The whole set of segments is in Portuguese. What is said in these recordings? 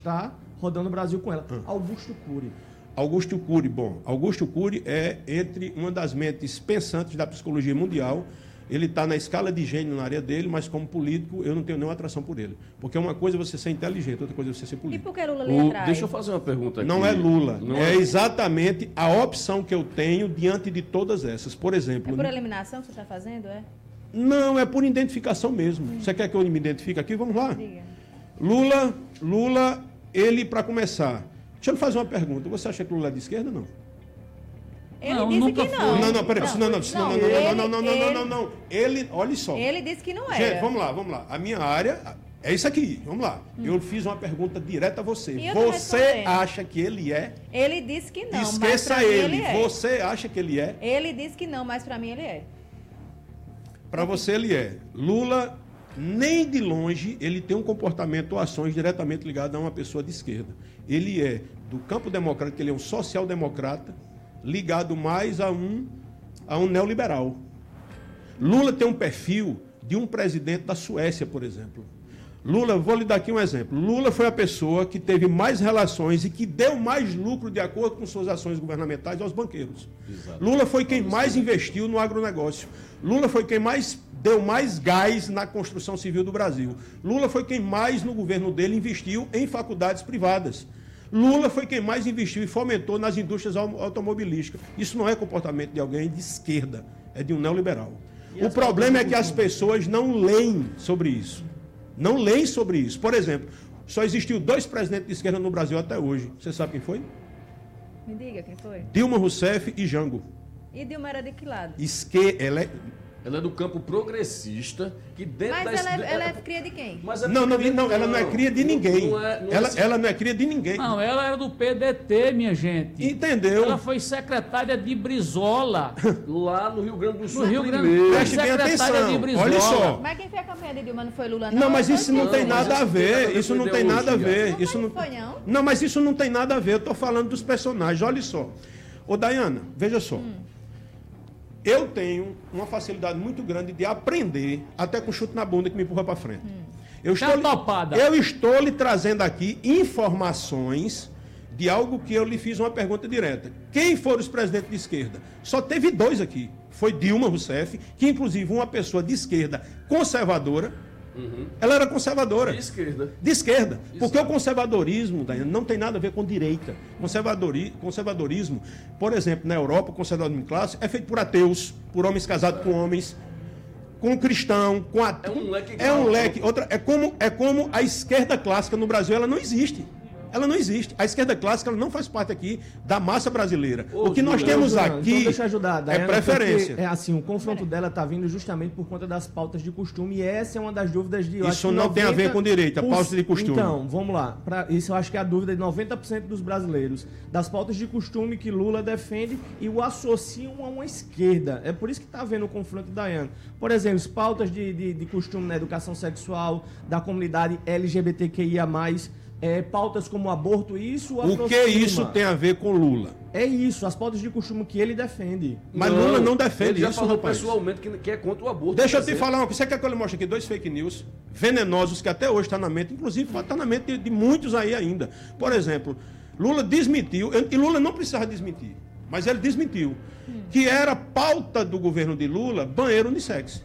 está rodando o Brasil com ela. Augusto Cury. Augusto Cury, bom, Augusto Cury é entre uma das mentes pensantes da psicologia mundial. Ele está na escala de gênio na área dele, mas como político eu não tenho nenhuma atração por ele. Porque uma coisa é você ser inteligente, outra coisa é você ser E político. por que Lula lhe atrai? Deixa eu fazer uma pergunta aqui. Não é Lula, Não é exatamente a opção que eu tenho diante de todas essas. Por exemplo... É por eliminação que você está fazendo, é? Não, é por identificação mesmo. Você quer que eu me identifique aqui? Vamos lá. Diga. Lula, ele, para começar... Deixa eu lhe fazer uma pergunta. Você acha que Lula é de esquerda ou não? Ele Não, disse nunca que foi. não. Não, peraí. Não. Ele, olha só. Ele disse que não era. Gente, vamos lá. A minha área é isso aqui. Vamos lá. Eu fiz uma pergunta direta a você. E eu tô Você respondendo. acha que ele é? Ele disse que não, mas Esqueça pra mim ele. é. Você acha que ele é? Ele disse que não, mas para mim ele é. Para você ele é. Lula, nem de longe, ele tem um comportamento ou ações diretamente ligadas a uma pessoa de esquerda. Ele é do campo democrático, ele é um social-democrata, ligado mais a um neoliberal. Lula tem um perfil de um presidente da Suécia, por exemplo. Lula, vou lhe dar aqui um exemplo. Lula foi a pessoa que teve mais relações e que deu mais lucro de acordo com suas ações governamentais aos banqueiros. Exato. Lula foi quem mais investiu no agronegócio. Lula foi quem deu mais gás na construção civil do Brasil. Lula foi quem mais, no governo dele, investiu em faculdades privadas. Lula foi quem mais investiu e fomentou nas indústrias automobilísticas. Isso não é comportamento de alguém de esquerda, é de um neoliberal. O problema é que as pessoas não leem sobre isso. Não leem sobre isso. Por exemplo, só existiu 2 presidentes de esquerda no Brasil até hoje. Você sabe quem foi? Me diga quem foi. Dilma Rousseff e Jango. E Dilma era de que lado? Ela é do campo progressista, que dentro Mas ela é cria de quem? Mas Não, ela não é cria de ninguém. Ela não é cria de ninguém. Não, ela era do PDT, minha gente. Entendeu? Ela foi secretária de Brizola. lá no Rio Grande do Sul. No Rio Grande primeiro. do Sul. Preste bem Secretária atenção. de Brizola. Olha só. Mas quem fez a campanha de Dilma não foi Lula, não? Não, mas isso não Não, tem mas nada a isso tem nada a ver. ver Isso com não tem nada a ver. Não, Isso mas não foi, não. Não, mas isso não tem nada a ver. Eu estou falando dos personagens. Olha só. Ô, Dayana, veja só. Eu tenho uma facilidade muito grande de aprender, até com chute na bunda que me empurra para frente. Eu estou lhe trazendo aqui informações de algo que eu lhe fiz uma pergunta direta. Quem foram os presidentes de esquerda? Só teve 2 aqui. Foi Dilma Rousseff, que inclusive uma pessoa de esquerda conservadora. Ela era conservadora. De esquerda. De esquerda. Exato. Porque o conservadorismo, Daiane, não tem nada a ver com direita. Conservadorismo, por exemplo, na Europa, o conservadorismo clássico é feito por ateus, por homens casados com homens, com cristão, com ateu. É um leque. É como a esquerda clássica no Brasil, ela não existe. Ela não existe. A esquerda clássica ela não faz parte aqui da massa brasileira. O que nós temos aqui então deixa eu ajudar, Daiana, é preferência. É assim, o confronto dela está vindo justamente por conta das pautas de costume e essa é uma das dúvidas de... Isso não tem a ver com direito, a pauta de costume. Então, vamos lá. Isso eu acho que é a dúvida de 90% dos brasileiros. Das pautas de costume que Lula defende e o associam a uma esquerda. É por isso que está havendo o confronto, Daiana. Por exemplo, as pautas de costume na educação sexual, da comunidade LGBTQIA+, pautas como aborto, isso o que isso tem a ver com Lula? É isso, as pautas de costume que ele defende. Mas Lula não defende ele já isso, falou rapaz. pessoalmente que é contra o aborto. Deixa eu te falar uma coisa. Você quer que eu lhe mostre aqui 2 fake news venenosos que até hoje está na mente, inclusive está na mente de muitos aí ainda. Por exemplo, Lula desmentiu, e Lula não precisava desmentir, mas ele desmentiu, que era pauta do governo de Lula banheiro unissex.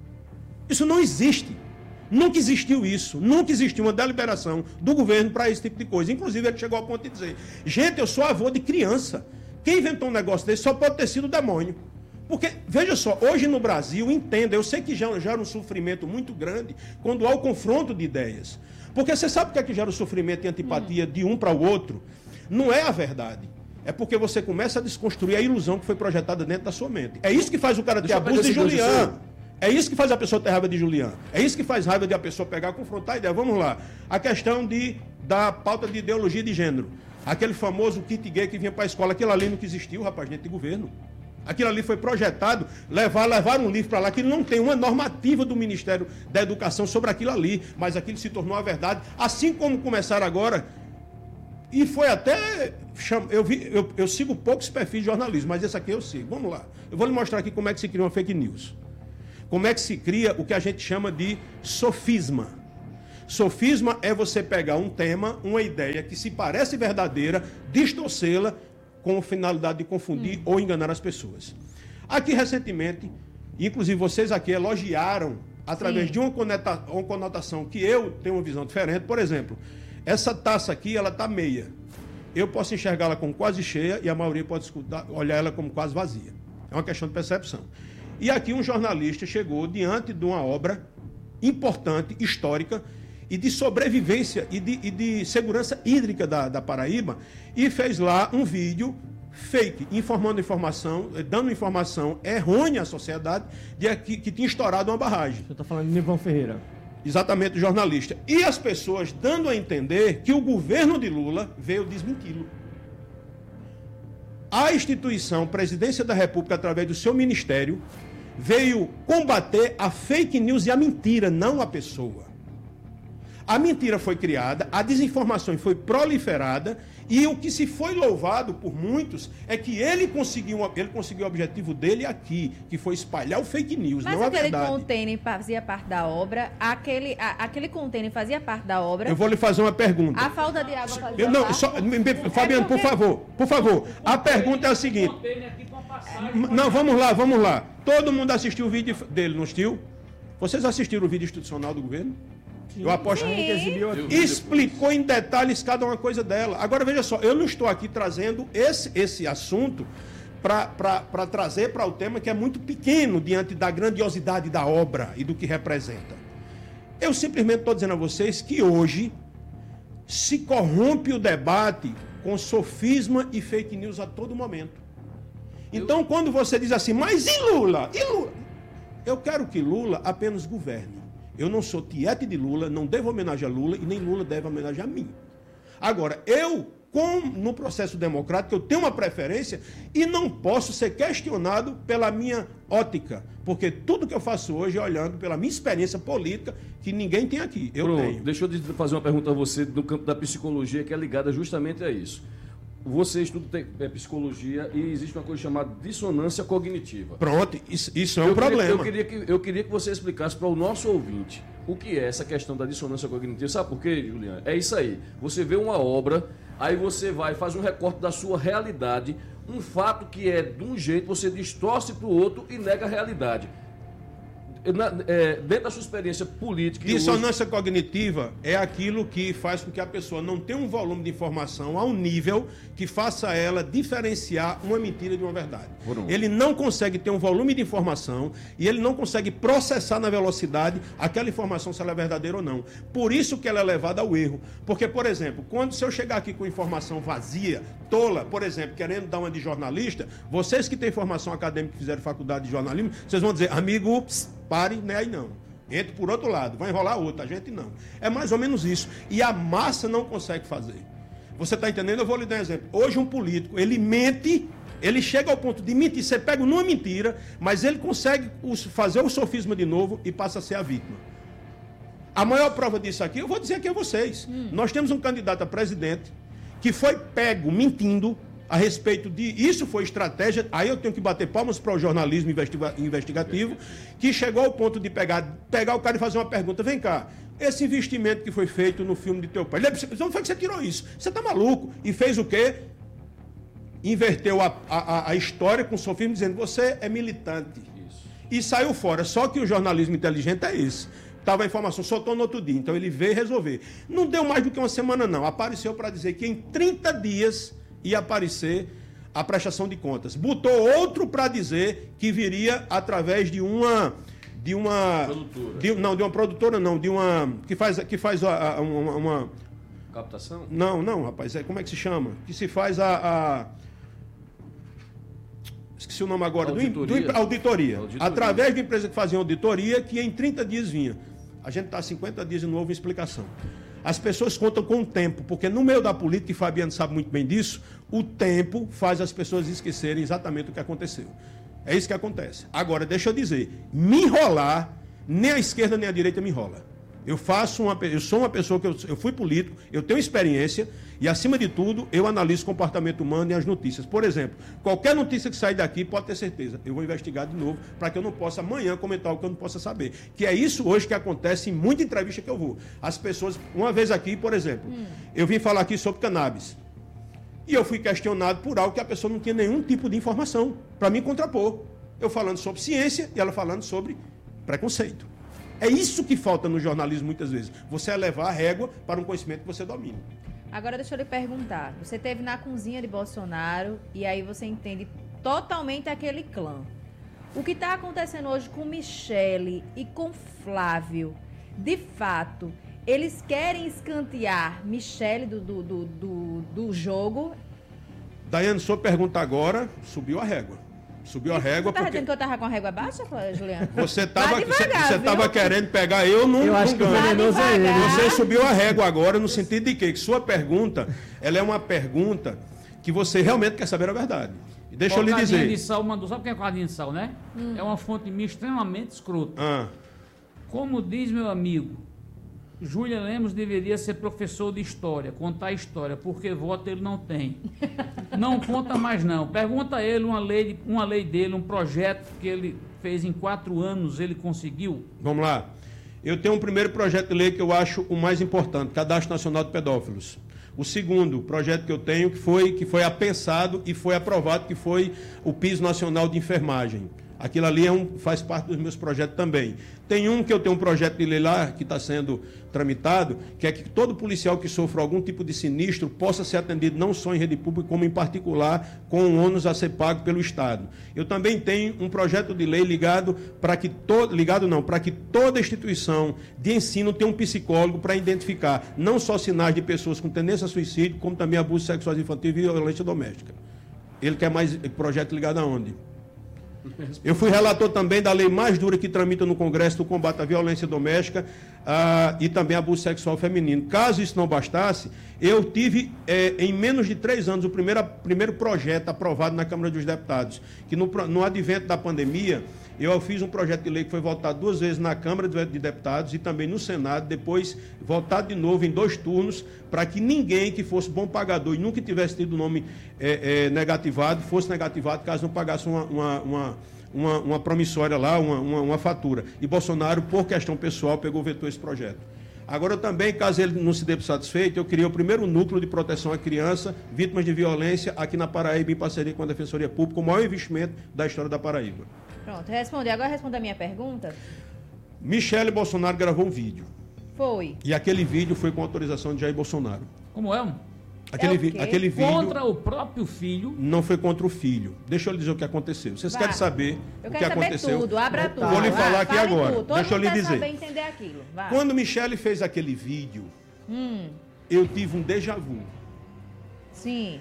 Isso não existe. Nunca existiu isso, nunca existiu uma deliberação do governo para esse tipo de coisa. Inclusive, ele chegou ao ponto de dizer, gente, eu sou avô de criança. Quem inventou um negócio desse só pode ter sido o demônio. Porque, veja só, hoje no Brasil, entenda, eu sei que já gera um sofrimento muito grande quando há o confronto de ideias. Porque você sabe o que é que gera o sofrimento e antipatia de um para o outro? Não é a verdade. É porque você começa a desconstruir a ilusão que foi projetada dentro da sua mente. É isso que faz o cara ter abuso de Julian. É isso que faz a pessoa ter raiva de Julian. É isso que faz raiva de a pessoa pegar, confrontar a ideia. Vamos lá. A questão da pauta de ideologia de gênero. Aquele famoso kit gay que vinha para a escola. Aquilo ali nunca existiu, rapaz, dentro de governo. Aquilo ali foi projetado, levar um livro para lá, que não tem uma normativa do Ministério da Educação sobre aquilo ali. Mas aquilo se tornou a verdade. Assim como começaram agora. E foi até... Eu sigo poucos perfis de jornalismo, mas esse aqui eu sigo. Vamos lá. Eu vou lhe mostrar aqui como é que se cria uma fake news. Como é que se cria o que a gente chama de sofisma. Sofisma é você pegar um tema, uma ideia que se parece verdadeira, distorcê-la com a finalidade de confundir ou enganar as pessoas. Aqui, recentemente, inclusive vocês aqui elogiaram, através de uma conotação que eu tenho uma visão diferente. Por exemplo, essa taça aqui, ela está meia. Eu posso enxergá-la como quase cheia e a maioria pode olhar ela como quase vazia. É uma questão de percepção. E aqui um jornalista chegou diante de uma obra importante, histórica, e de sobrevivência e de segurança hídrica da Paraíba, e fez lá um vídeo fake, dando informação errônea à sociedade de que tinha estourado uma barragem. Você está falando de Nivão Ferreira. Exatamente, jornalista. E as pessoas dando a entender que o governo de Lula veio desmenti-lo. A instituição, Presidência da República, através do seu ministério, veio combater a fake news e a mentira, não a pessoa. A mentira foi criada, a desinformação foi proliferada, e o que se foi louvado por muitos é que ele conseguiu o objetivo dele aqui, que foi espalhar o fake news, Mas não a verdade. Mas aquele container fazia parte da obra, aquele container fazia parte da obra. Eu vou lhe fazer uma pergunta. A falta de água fazia parte. Fabiano, por favor. A pergunta é a seguinte. Não, vamos lá. Todo mundo assistiu o vídeo dele, não assistiu? Vocês assistiram o vídeo institucional do governo? Eu aposto que exibiu aqui. Explicou em detalhes cada uma coisa dela. Agora, veja só, eu não estou aqui trazendo esse assunto para trazer para o tema que é muito pequeno diante da grandiosidade da obra e do que representa. Eu simplesmente estou dizendo a vocês que hoje se corrompe o debate com sofisma e fake news a todo momento. Então, quando você diz assim, mas e Lula? E Lula? Eu quero que Lula apenas governe. Eu não sou tiete de Lula, não devo homenagem a Lula e nem Lula deve homenagem a mim. Agora, no processo democrático, eu tenho uma preferência e não posso ser questionado pela minha ótica, porque tudo que eu faço hoje é olhando pela minha experiência política, que ninguém tem aqui. Eu tenho. Deixa eu fazer uma pergunta a você no campo da psicologia, que é ligada justamente a isso. Você estuda psicologia e existe uma coisa chamada dissonância cognitiva. Pronto, isso é um problema. Eu queria que você explicasse para o nosso ouvinte o que é essa questão da dissonância cognitiva. Sabe por quê, Juliana? É isso aí. Você vê uma obra, aí você vai e faz um recorte da sua realidade, um fato que é de um jeito, você distorce para o outro e nega a realidade. Dentro da sua experiência política... Dissonância cognitiva é aquilo que faz com que a pessoa não tenha um volume de informação a um nível que faça ela diferenciar uma mentira de uma verdade. Ele não consegue ter um volume de informação e ele não consegue processar na velocidade aquela informação, se ela é verdadeira ou não. Por isso que ela é levada ao erro. Porque, por exemplo, se eu chegar aqui com informação vazia, tola, por exemplo, querendo dar uma de jornalista, vocês que têm formação acadêmica, que fizeram faculdade de jornalismo, vocês vão dizer, amigo, pare, não é aí não. Entre por outro lado, vai enrolar outro, a gente não. É mais ou menos isso. E a massa não consegue fazer. Você está entendendo? Eu vou lhe dar um exemplo. Hoje um político, ele mente, ele chega ao ponto de mentir, você pega numa mentira, mas ele consegue fazer o sofisma de novo e passa a ser a vítima. A maior prova disso aqui, eu vou dizer aqui a vocês. Nós temos um candidato a presidente que foi pego mentindo a respeito de... Isso foi estratégia, aí eu tenho que bater palmas para o jornalismo investigativo, que chegou ao ponto de pegar o cara e fazer uma pergunta. Vem cá, esse investimento que foi feito no filme de teu pai, não foi que você tirou isso? Você está maluco? E fez o quê? Inverteu a história com o sofismo, dizendo, você é militante. Isso. E saiu fora. Só que o jornalismo inteligente é esse. Estava a informação, soltou no outro dia. Então ele veio resolver. Não deu mais do que uma semana, não. Apareceu para dizer que em 30 dias... ia aparecer a prestação de contas. Botou outro para dizer que viria através de uma produtora. De uma produtora, não, de uma que faz uma captação? Não, rapaz, como é que se chama? Que se faz esqueci o nome agora, auditoria. Através de uma empresa que fazia auditoria, que em 30 dias vinha. A gente está há 50 dias e não houve explicação. As pessoas contam com o tempo, porque no meio da política, e Fabiano sabe muito bem disso, o tempo faz as pessoas esquecerem exatamente o que aconteceu. É isso que acontece. Agora, deixa eu dizer, me enrolar, nem a esquerda nem a direita me enrola. Eu sou uma pessoa que eu fui político, eu tenho experiência e, acima de tudo, eu analiso o comportamento humano e as notícias. Por exemplo, qualquer notícia que sair daqui, pode ter certeza, eu vou investigar de novo para que eu não possa amanhã comentar o que eu não possa saber. Que é isso hoje que acontece em muita entrevista que eu vou. As pessoas, uma vez aqui, por exemplo, eu vim falar aqui sobre cannabis. E eu fui questionado por algo que a pessoa não tinha nenhum tipo de informação para me contrapor. Eu falando sobre ciência e ela falando sobre preconceito. É isso que falta no jornalismo muitas vezes. Você elevar a régua para um conhecimento que você domina. Agora deixa eu lhe perguntar. Você esteve na cozinha de Bolsonaro e aí você entende totalmente aquele clã. O que está acontecendo hoje com Michele e com Flávio, de fato, eles querem escantear Michele do jogo? Daiane, sua pergunta agora subiu a régua. Subiu a régua Você tá porque... dizendo que eu tava com a régua baixa, Juliano? Você Vai devagar, estava querendo pegar eu num Eu acho que o ganho. venenoso é ele. Você subiu a régua agora no sentido de quê? Que sua pergunta, ela é uma pergunta que você realmente quer saber a verdade. E deixa eu lhe Cocadinha dizer. de sal mandou. Sabe o que é cocadinha de sal, né? É uma fonte minha extremamente escrota. Como diz meu amigo, Júlia Lemos deveria ser professor de história, contar história, porque voto ele não tem. Não conta mais não. Pergunta a ele uma lei dele, um projeto que ele fez em 4 anos, ele conseguiu. Vamos lá. Eu tenho um primeiro projeto de lei que eu acho o mais importante, Cadastro Nacional de Pedófilos. O segundo projeto que eu tenho, que foi apensado e foi aprovado, que foi o Piso Nacional de Enfermagem. Aquilo ali faz parte dos meus projetos também. Tem um que eu tenho um projeto de lei lá, que está sendo tramitado, que é que todo policial que sofra algum tipo de sinistro possa ser atendido não só em rede pública, como em particular, com o ônus a ser pago pelo Estado. Eu também tenho um projeto de lei para que toda instituição de ensino tenha um psicólogo para identificar não só sinais de pessoas com tendência a suicídio, como também abuso sexual infantil e violência doméstica. Ele quer mais projeto ligado aonde? Eu fui relator também da lei mais dura que tramita no Congresso do combate à violência doméstica e também abuso sexual feminino. Caso isso não bastasse, eu tive, em menos de 3 anos, o primeiro projeto aprovado na Câmara dos Deputados, que no advento da pandemia, eu fiz um projeto de lei que foi votado 2 vezes na Câmara de Deputados e também no Senado, depois votado de novo em 2 turnos, para que ninguém que fosse bom pagador e nunca tivesse tido o nome negativado, fosse negativado caso não pagasse uma promissória lá, uma fatura. E Bolsonaro, por questão pessoal, vetou esse projeto. Agora, também, caso ele não se dê por satisfeito, eu criei o primeiro núcleo de proteção à criança, vítimas de violência, aqui na Paraíba, em parceria com a Defensoria Pública, o maior investimento da história da Paraíba. Pronto, responde. Agora responda a minha pergunta. Michele Bolsonaro gravou um vídeo. Foi. E aquele vídeo foi com autorização de Jair Bolsonaro. Como é? Aquele vídeo Contra o próprio filho. não foi contra o filho. Deixa eu lhe dizer o que aconteceu. Vocês querem saber o que aconteceu? Eu quero saber tudo, abra tudo. Vou lhe falar aqui fale agora. tudo. Todo Deixa eu mundo lhe quer dizer. saber entender aquilo. Vai. Quando Michele fez aquele vídeo, eu tive um déjà vu. Sim.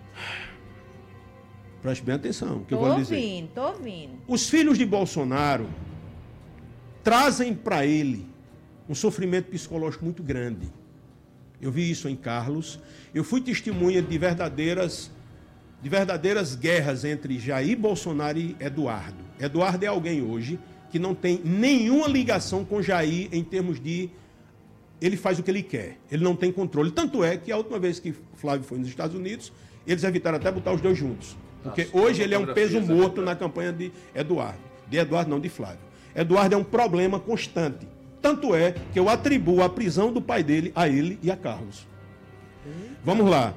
Preste bem atenção, que eu Tô vou lhe dizer. ouvindo, tô ouvindo. Os filhos de Bolsonaro trazem para ele um sofrimento psicológico muito grande. Eu vi isso em Carlos. Eu fui testemunha de verdadeiras guerras entre Jair Bolsonaro e Eduardo. Eduardo é alguém hoje que não tem nenhuma ligação com Jair em termos de... Ele faz o que ele quer. Ele não tem controle. Tanto é que a última vez que Flávio foi nos Estados Unidos, eles evitaram até botar os dois juntos. Porque hoje ele é um peso morto na campanha de Eduardo. De Eduardo, não, de Flávio. Eduardo é um problema constante. Tanto é que eu atribuo a prisão do pai dele a ele e a Carlos. Vamos lá.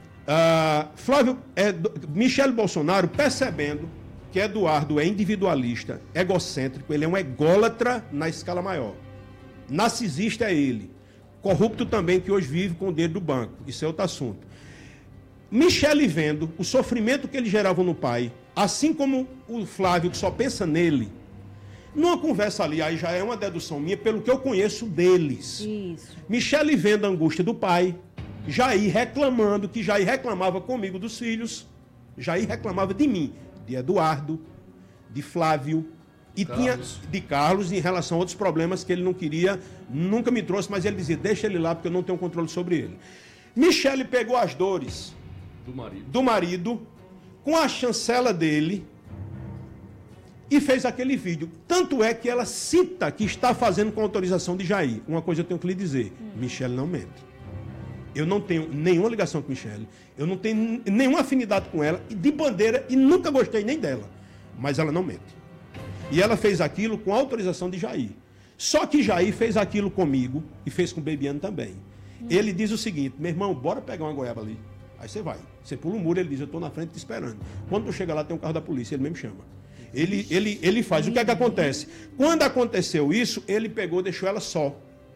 Michele Bolsonaro, percebendo que Eduardo é individualista, egocêntrico, ele é um ególatra na escala maior. Narcisista é ele. Corrupto também, que hoje vive com o dedo do banco. Isso é outro assunto. Michele vendo o sofrimento que eles geravam no pai, assim como o Flávio, que só pensa nele, numa conversa ali, aí já é uma dedução minha, pelo que eu conheço deles. Isso. Michele vendo a angústia do pai, Jair reclamando, que Jair reclamava comigo dos filhos, Jair reclamava de mim, de Eduardo, de Flávio, e tinha de Carlos em relação a outros problemas que ele não queria, nunca me trouxe, mas ele dizia, deixa ele lá, porque eu não tenho controle sobre ele. Michele pegou as dores do marido, com a chancela dele, e fez aquele vídeo. Tanto é que ela cita que está fazendo com autorização de Jair. Uma coisa eu tenho que lhe dizer, Michele não mente. Eu não tenho nenhuma ligação com Michele, eu não tenho nenhuma afinidade com ela, de bandeira, e nunca gostei nem dela. Mas ela não mente. E ela fez aquilo com autorização de Jair. Só que Jair fez aquilo comigo e fez com o Bebiano também. Ele diz o seguinte, meu irmão, bora pegar uma goiaba ali. Aí você vai. Você pula o muro, ele diz, eu estou na frente te esperando. Quando tu chega lá, tem um carro da polícia, ele mesmo chama. Ele faz. O que é que acontece? Quando aconteceu isso, ele pegou, deixou ela só.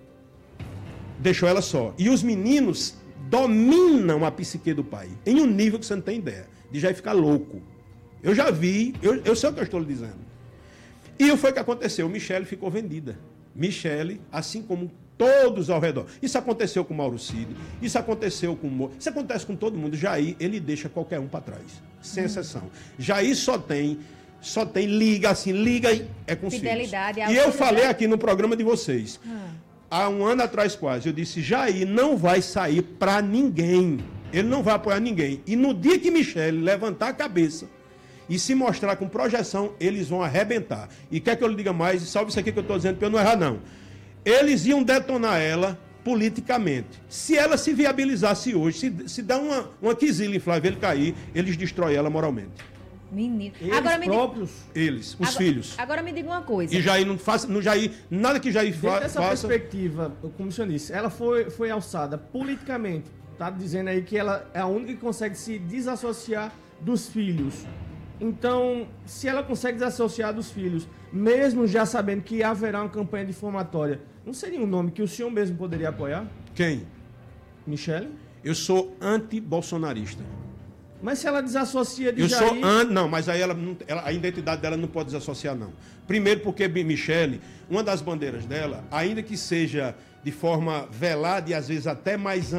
Deixou ela só. E os meninos dominam a psique do pai, em um nível que você não tem ideia, de já ficar louco. Eu já vi, eu sei o que eu estou lhe dizendo. E foi o que aconteceu, Michele ficou vendida. Michele, assim como todos ao redor. Isso aconteceu com o Mauro Cid, isso aconteceu com o Moro, isso acontece com todo mundo. Jair, ele deixa qualquer um para trás, sem exceção. Jair só tem liga, assim, liga é com os filhos. Fidelidade. E eu falei aqui no programa de vocês, há um ano atrás quase, eu disse, Jair não vai sair para ninguém. Ele não vai apoiar ninguém. E no dia que Michele levantar a cabeça e se mostrar com projeção, eles vão arrebentar. E quer que eu lhe diga mais? Salve isso aqui que eu estou dizendo para eu não errar, não. Eles iam detonar ela politicamente. Se ela se viabilizasse hoje, se dá uma quizila em Flávio ele cair, eles destroem ela moralmente. Menino. Eles Agora próprios? Eles, os filhos. Agora me diga uma coisa. E Jair não faça, no Jair, nada que Jair Dentro dessa faça. perspectiva, como o senhor disse, ela foi alçada politicamente. Tá dizendo aí que ela é a única que consegue se desassociar dos filhos. Então, se ela consegue desassociar dos filhos, mesmo já sabendo que haverá uma campanha difamatória, não seria um nome que o senhor mesmo poderia apoiar? Quem? Michele? Eu sou anti-bolsonarista. Mas se ela desassocia de Eu Jair... sou não, mas aí a identidade dela não pode desassociar, não. Primeiro porque Michele, uma das bandeiras dela, ainda que seja de forma velada e às vezes até mais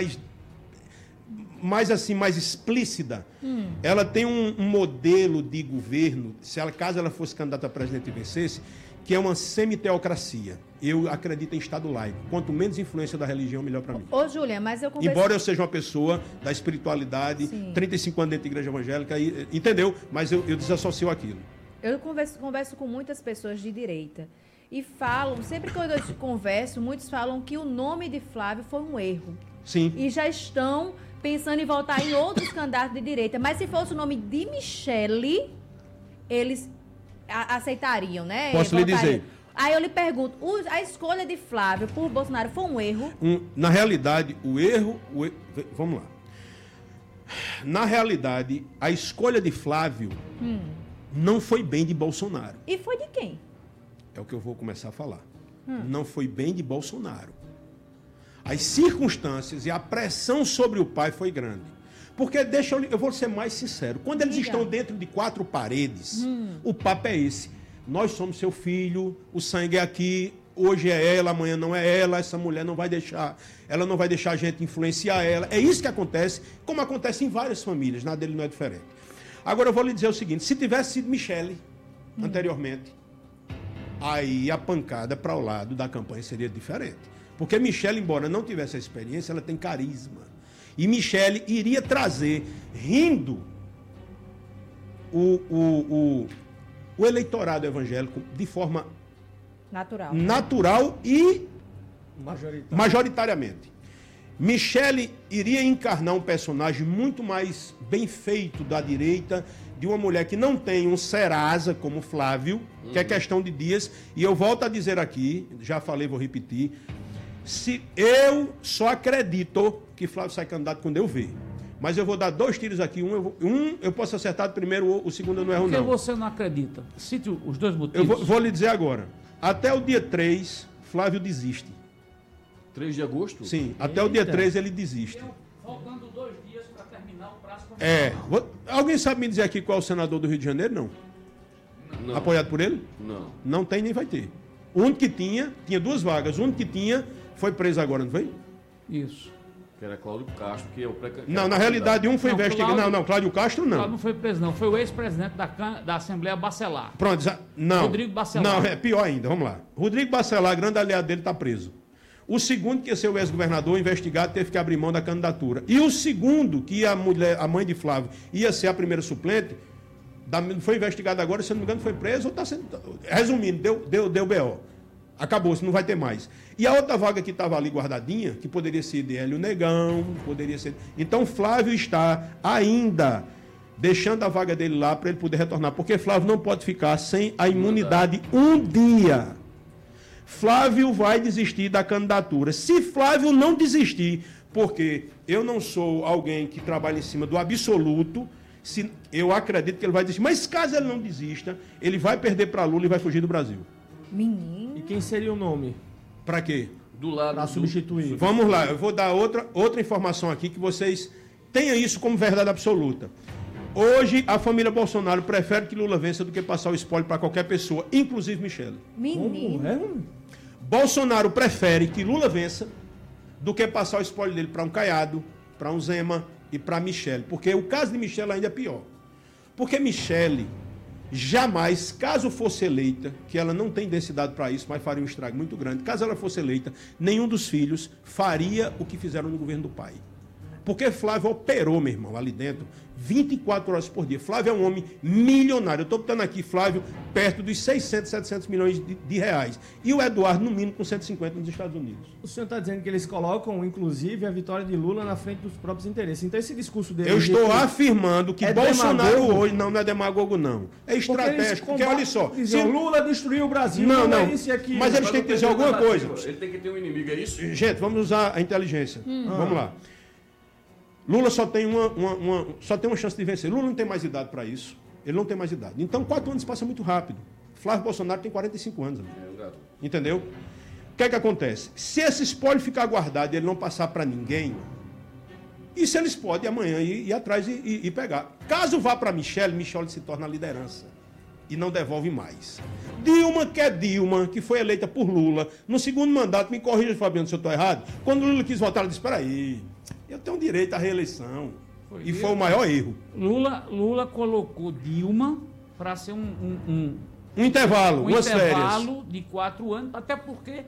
explícita, ela tem um modelo de governo, caso ela fosse candidata a presidente e vencesse, que é uma semiteocracia. Eu acredito em Estado laico. Quanto menos influência da religião, melhor para mim. Ô, Júlia, mas eu conversei... Embora eu seja uma pessoa da espiritualidade, Sim. 35 anos dentro da igreja evangélica, entendeu? Mas eu desassocio aquilo. Eu converso com muitas pessoas de direita e falam, sempre que eu converso, muitos falam que o nome de Flávio foi um erro. Sim. E já estão pensando em votar em outros candidatos de direita. Mas se fosse o nome de Michele, eles aceitariam, né? Posso lhe dizer. Aí eu lhe pergunto, a escolha de Flávio por Bolsonaro foi um erro? Na realidade, vamos lá. Na realidade, a escolha de Flávio não foi bem de Bolsonaro. E foi de quem? É o que eu vou começar a falar. Não foi bem de Bolsonaro. As circunstâncias e a pressão sobre o pai foi grande. Porque, eu vou ser mais sincero, quando eles estão dentro de 4 paredes, o papo é esse. Nós somos seu filho, o sangue é aqui, hoje é ela, amanhã não é ela, essa mulher não vai deixar, ela não vai deixar a gente influenciar ela. É isso que acontece, como acontece em várias famílias, nada dele não é diferente. Agora eu vou lhe dizer o seguinte, se tivesse sido Michele, anteriormente, aí a pancada para o lado da campanha seria diferente. Porque Michele, embora não tivesse a experiência, ela tem carisma. E Michele iria trazer, rindo, o eleitorado evangélico de forma natural e majoritariamente. Michele iria encarnar um personagem muito mais bem feito da direita, de uma mulher que não tem um Serasa como Flávio, que é questão de dias. E eu volto a dizer aqui, já falei, vou repetir, se eu só acredito que Flávio sai candidato quando eu ver. Mas eu vou dar 2 tiros aqui. Eu posso acertar do primeiro, o segundo eu não erro, não. Por que você não acredita? Cite os 2 motivos. Eu vou lhe dizer agora. Até o dia 3, Flávio desiste. 3 de agosto? Sim, até o dia 3 ele desiste. Faltando 2 dias para terminar o prazo. Alguém sabe me dizer aqui qual é o senador do Rio de Janeiro? Não. Apoiado por ele? Não. Não tem nem vai ter. O único que tinha 2 vagas. O único que tinha foi preso agora, não foi? Isso. Que era Cláudio Castro, que é o Não, na realidade um foi investigado. Não, Cláudio Castro não. Cláudio não foi preso, não. Foi o ex-presidente da Assembleia Bacelar. Pronto, não. Rodrigo Bacelar. Não, é pior ainda, vamos lá. Rodrigo Bacelar, grande aliado dele, está preso. O segundo, que ia ser o ex-governador, investigado, teve que abrir mão da candidatura. E o segundo, que a mãe de Flávio ia ser a primeira suplente, Foi investigado agora, se eu não me engano, foi preso ou está sendo... Resumindo, deu BO. Acabou-se, não vai ter mais. E a outra vaga que estava ali guardadinha, que poderia ser de Hélio Negão, poderia ser... Então, Flávio está ainda deixando a vaga dele lá para ele poder retornar, porque Flávio não pode ficar sem a imunidade um dia. Flávio vai desistir da candidatura. Se Flávio não desistir, porque eu não sou alguém que trabalha em cima do absoluto, eu acredito que ele vai desistir. Mas caso ele não desista, ele vai perder para Lula e vai fugir do Brasil. Menino. E quem seria o nome? Para quê? Do lado Para substituir. Vamos lá, eu vou dar outra informação aqui que vocês tenham isso como verdade absoluta. Hoje, a família Bolsonaro prefere que Lula vença do que passar o espólio para qualquer pessoa, inclusive Michele. Menino. Como é? Bolsonaro prefere que Lula vença do que passar o espólio dele para um Caiado, para um Zema e para Michele. Porque o caso de Michele ainda é pior. Porque Michele jamais, caso fosse eleita, que ela não tem densidade para isso, mas faria um estrago muito grande, caso ela fosse eleita, nenhum dos filhos faria o que fizeram no governo do pai. Porque Flávio operou, meu irmão, ali dentro, 24 horas por dia. Flávio é um homem milionário. Eu estou botando aqui Flávio perto dos 600, 700 milhões de reais. E o Eduardo, no mínimo, com 150 nos Estados Unidos. O senhor está dizendo que eles colocam, inclusive, a vitória de Lula na frente dos próprios interesses. Então, esse discurso dele... Eu estou afirmando que Bolsonaro demagogo? hoje... Não é demagogo, não. É estratégico. Porque, olha só... Se Lula destruiu o Brasil, Não. é isso e aquilo. Mas eles têm que dizer alguma coisa. Ele tem que ter um inimigo, é isso? Gente, vamos usar a inteligência. Vamos lá. Lula só tem uma chance de vencer. Lula não tem mais idade para isso. Ele não tem mais idade. Então, 4 anos passa muito rápido. Flávio Bolsonaro tem 45 anos. Entendeu? O que é que acontece? Se esse espólio ficar guardado e ele não passar para ninguém, isso eles podem amanhã ir atrás e pegar. Caso vá para Michele se torna a liderança. E não devolve mais. Dilma, que foi eleita por Lula, no segundo mandato, me corrija, Fabiano, se eu estou errado, quando Lula quis votar, ela disse, espera aí, eu tenho direito à reeleição. Foi o maior erro. Lula colocou Dilma para ser um intervalo, umas intervalo férias. de 4 anos, até porque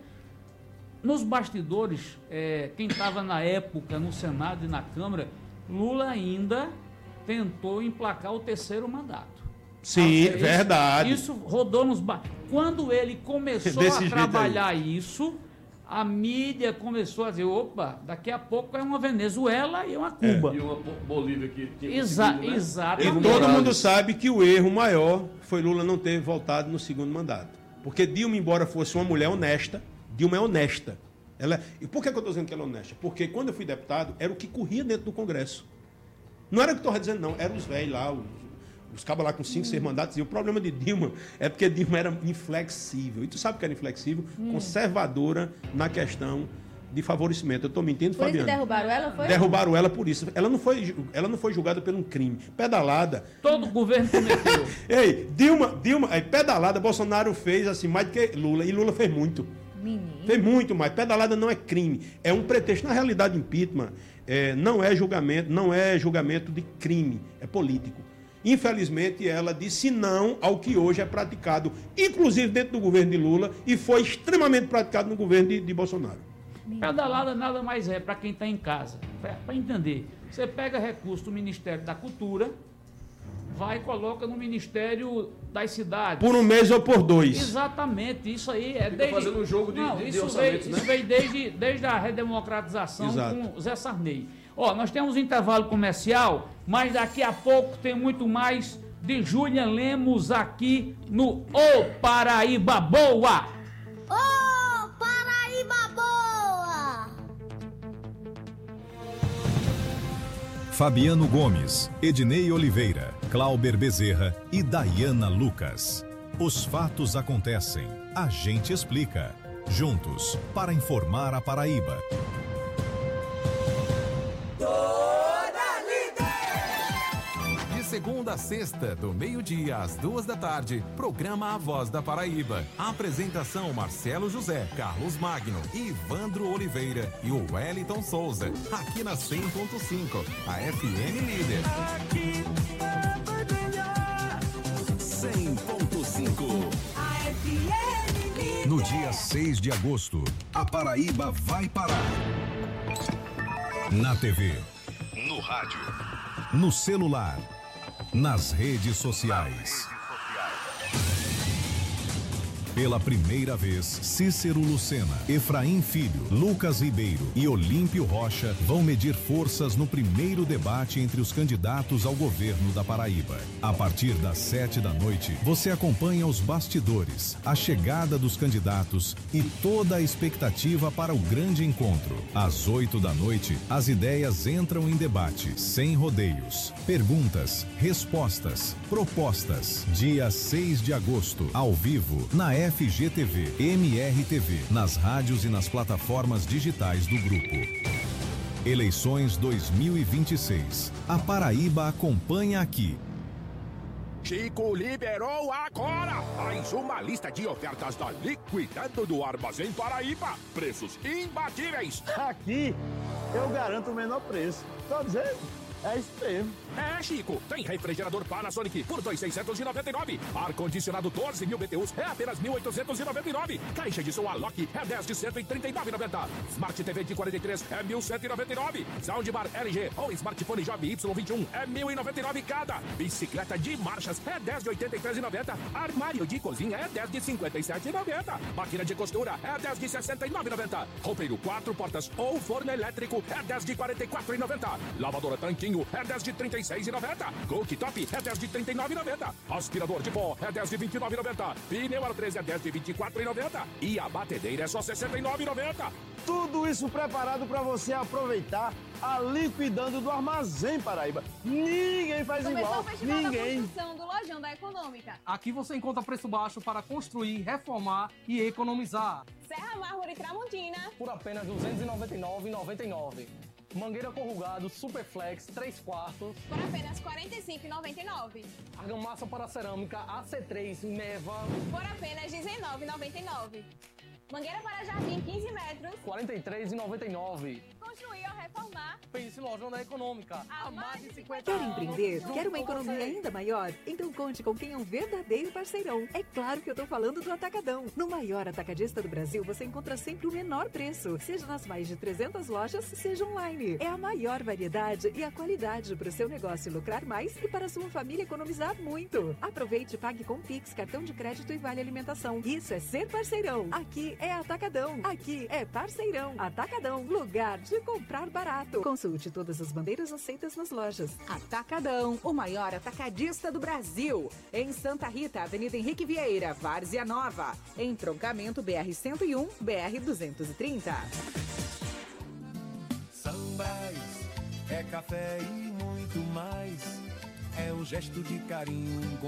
nos bastidores, quem estava na época no Senado e na Câmara, Lula ainda tentou emplacar o 3º mandato. Sim, verdade. Isso rodou nos... Quando ele começou a trabalhar isso, a mídia começou a dizer, opa, daqui a pouco é uma Venezuela e uma Cuba. E uma Bolívia que tinha Exatamente. E todo mundo sabe que o erro maior foi Lula não ter voltado no segundo mandato. Porque Dilma, embora fosse uma mulher honesta, Dilma é honesta. E por que eu estou dizendo que ela é honesta? Porque quando eu fui deputado, era o que corria dentro do Congresso. Não era o que eu estava dizendo, não. Eram os velhos lá, os cabas lá com 5, 6 mandatos. E o problema de Dilma é porque Dilma era inflexível. E tu sabe que era inflexível? Conservadora na questão de favorecimento. Eu estou mentindo, Fabiano? Fabiano? Por isso que derrubaram ela, foi? Derrubaram ela por isso. Ela não foi julgada por um crime. Pedalada. Todo governo cometeu. Ei, Dilma, pedalada, Bolsonaro fez assim mais do que Lula. E Lula fez muito. Menino. Fez muito mais. Pedalada não é crime. É um pretexto. Na realidade, impeachment não é julgamento de crime. É político. Infelizmente, ela disse não ao que hoje é praticado, inclusive dentro do governo de Lula, e foi extremamente praticado no governo de Bolsonaro. Pedalada nada mais é para quem está em casa. Para entender, você pega recurso do Ministério da Cultura, vai e coloca no Ministério das Cidades. Por um mês ou por 2. Exatamente, isso aí é Fica fazendo um jogo de orçamentos, isso veio desde a redemocratização. Exato. Com Zé Sarney. Nós temos um intervalo comercial, mas daqui a pouco tem muito mais de Julian Lemos aqui no Ô Paraíba Boa! Ô Paraíba Boa! Fabiano Gomes, Ednei Oliveira, Clauber Bezerra e Dayana Lucas. Os fatos acontecem, a gente explica. Juntos, para informar a Paraíba. Segunda a sexta, do meio-dia às 2 da tarde, programa A Voz da Paraíba. A apresentação Marcelo José, Carlos Magno, Ivandro Oliveira e o Wellington Souza. Aqui na 100.5, a FM Líder. Aqui é melhor. 100.5. A FM Líder. No dia 6 de agosto, a Paraíba vai parar. Na TV. No rádio. No celular. nas redes sociais. Pela primeira vez, Cícero Lucena, Efraim Filho, Lucas Ribeiro e Olímpio Rocha vão medir forças no primeiro debate entre os candidatos ao governo da Paraíba. A partir das 7 da noite, você acompanha os bastidores, a chegada dos candidatos e toda a expectativa para o grande encontro. Às 8 da noite, as ideias entram em debate, sem rodeios. Perguntas, respostas, propostas. Dia 6 de agosto, ao vivo, na FGTV, MRTV, nas rádios e nas plataformas digitais do grupo. Eleições 2026. A Paraíba acompanha aqui. Chico liberou agora mais uma lista de ofertas da Liquidando do Armazém Paraíba. Preços imbatíveis. Aqui eu garanto o menor preço. Tô dizendo. É isso mesmo. É, Chico. Tem refrigerador Panasonic por 2.699. Ar-condicionado 12.000 BTUs é apenas 1.899. Caixa de som Alok é 10 de 139,90. Smart TV de 43 é 1.199. Soundbar LG ou smartphone Job Y21 é 1.099 cada. Bicicleta de marchas é 10 de 83,90. Armário de cozinha é 10 de 57,90. Máquina de costura é 10 de 69,90. Roupeiro 4 portas ou forno elétrico é 10 de 44,90. Lavadora Tanquinho é 10 de 36,90. Cooktop é 10 de 39,90. Aspirador de pó é 10 de 29,90. Pneu Aro 13 é 10 de 24,90. E a batedeira é só 69,90. Tudo isso preparado para você aproveitar a Liquidando do Armazém Paraíba. Ninguém faz igual. Ninguém. Construção do Lojão da Econômica. Aqui você encontra preço baixo para construir, reformar e economizar. Serra Mármore Tramontina. Por apenas R$ 299,99. Mangueira corrugado Superflex 3/4 por apenas R$ 45,99. Argamassa para cerâmica AC3 Neva por apenas R$ 19,99. Mangueira para jardim 15 metros R$ 43,99. Construir ou reformar? Pense no Lojão da Econômica. Há mais de 50 Quer empreender? Quer uma economia ainda maior? Então conte com quem é um verdadeiro parceirão. É claro que eu tô falando do Atacadão. No maior atacadista do Brasil, você encontra sempre o menor preço. Seja nas mais de 300 lojas, seja online. É a maior variedade e a qualidade para o seu negócio lucrar mais e para a sua família economizar muito. Aproveite e pague com Pix, cartão de crédito e vale alimentação. Isso é ser parceirão. Aqui é Atacadão. Aqui é parceirão. Atacadão, lugar de comprar barato. Consulte todas as bandeiras aceitas nas lojas. Atacadão, o maior atacadista do Brasil. Em Santa Rita, Avenida Henrique Vieira, Várzea Nova. Entroncamento BR-101, BR-230. Sambais, é café e muito mais. É o gesto de carinho